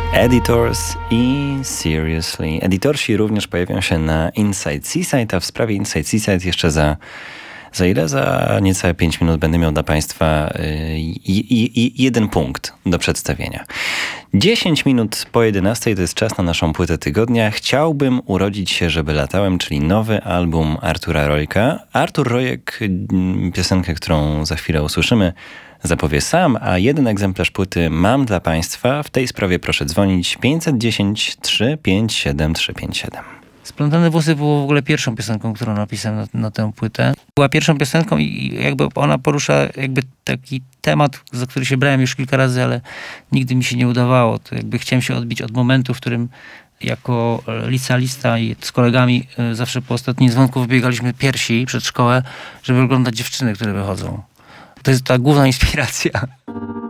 Editors i Seriously. Editorsi również pojawią się na Inside Seaside, a w sprawie Inside Seaside jeszcze za ile? Za niecałe 5 minut będę miał dla Państwa jeden punkt do przedstawienia. 10 minut po 11 to jest czas na naszą płytę tygodnia. Chciałbym urodzić się, żeby latałem, czyli nowy album Artura Rojka. Artur Rojek, piosenkę, którą za chwilę usłyszymy, zapowie sam, a jeden egzemplarz płyty mam dla Państwa. W tej sprawie proszę dzwonić 510 357 357. Splątane włosy było w ogóle pierwszą piosenką, którą napisałem na tę płytę. Była pierwszą piosenką i jakby ona porusza jakby taki temat, za który się brałem już kilka razy, ale nigdy mi się nie udawało. To jakby chciałem się odbić od momentu, w którym jako licealista i z kolegami zawsze po ostatnim dzwonku wybiegaliśmy piersi przed szkołę, żeby oglądać dziewczyny, które wychodzą. To jest ta główna inspiracja.